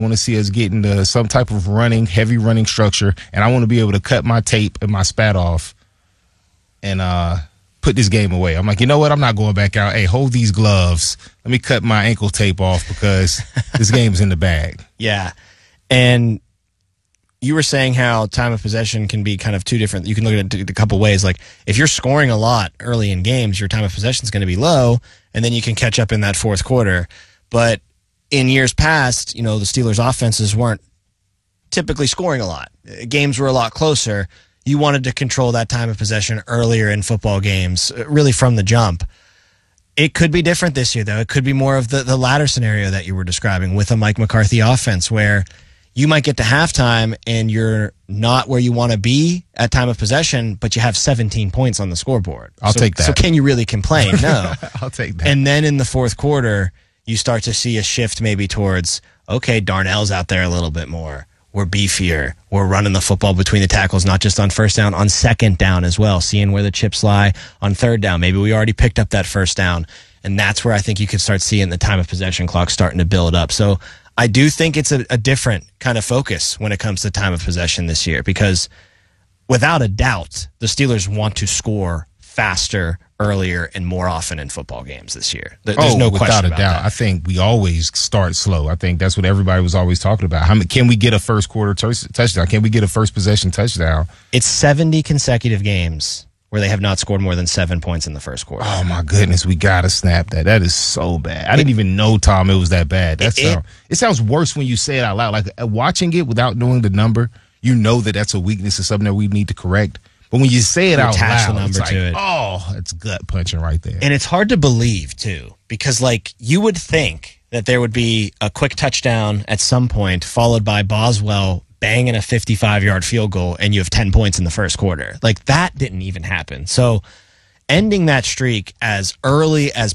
want to see us get into some type of heavy running structure, and I want to be able to cut my tape and my spat off and put this game away. I'm like, you know what? I'm not going back out. Hey, hold these gloves. Let me cut my ankle tape off because this game's in the bag. Yeah. And you were saying how time of possession can be kind of two different. You can look at it a couple ways. Like if you're scoring a lot early in games, your time of possession is going to be low, and then you can catch up in that fourth quarter. But in years past, the Steelers' offenses weren't typically scoring a lot. Games were a lot closer. You wanted to control that time of possession earlier in football games, really from the jump. It could be different this year, though. It could be more of the latter scenario that you were describing with a Mike McCarthy offense where you might get to halftime and you're not where you want to be at time of possession, but you have 17 points on the scoreboard. I'll take that. So can you really complain? No. I'll take that. And then in the fourth quarter, you start to see a shift maybe towards, okay, Darnell's out there a little bit more. We're beefier. We're running the football between the tackles, not just on first down, on second down as well, seeing where the chips lie on third down. Maybe we already picked up that first down, and that's where I think you could start seeing the time of possession clock starting to build up. So I do think it's a different kind of focus when it comes to time of possession this year because without a doubt, the Steelers want to score faster, earlier, and more often in football games this year. There's no question about that. I think we always start slow. I think that's what everybody was always talking about. Can we get a first quarter touchdown? Can we get a first possession touchdown? It's 70 consecutive games where they have not scored more than 7 points in the first quarter. Oh, my goodness. We got to snap that. That is so bad. I didn't even know, Tom, it was that bad. It sounds worse when you say it out loud. Like watching it without knowing the number, you know that that's a weakness or something that we need to correct. But when you say it out loud, it's like, oh, it's gut punching right there. And it's hard to believe, too, because, you would think that there would be a quick touchdown at some point, followed by Boswell banging a 55-yard field goal, and you have 10 points in the first quarter. That didn't even happen. So ending that streak as early as